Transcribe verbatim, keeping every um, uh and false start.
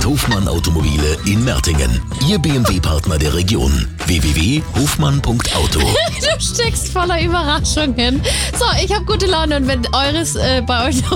mit Hofmann Automobile in Mertingen. Ihr B M W-Partner der Region. w w w punkt hofmann punkt auto. Du steckst voller Überraschungen. So, ich habe gute Laune und wenn eures äh, bei euch